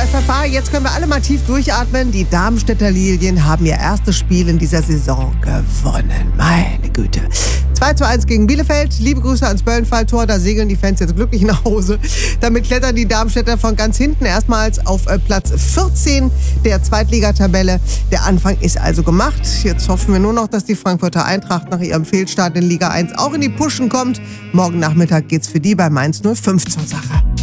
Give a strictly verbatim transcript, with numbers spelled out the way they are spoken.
Papa, jetzt können wir alle mal tief durchatmen. Die Darmstädter Lilien haben ihr erstes Spiel in dieser Saison gewonnen. Meine Güte. zwei zu eins gegen Bielefeld. Liebe Grüße ans Böllenfalltor. Da segeln die Fans jetzt glücklich nach Hause. Damit klettern die Darmstädter von ganz hinten erstmals auf Platz vierzehn der Zweitligatabelle. Der Anfang ist also gemacht. Jetzt hoffen wir nur noch, dass die Frankfurter Eintracht nach ihrem Fehlstart in Liga eins auch in die Puschen kommt. Morgen Nachmittag geht's für die bei Mainz null fünf zur Sache.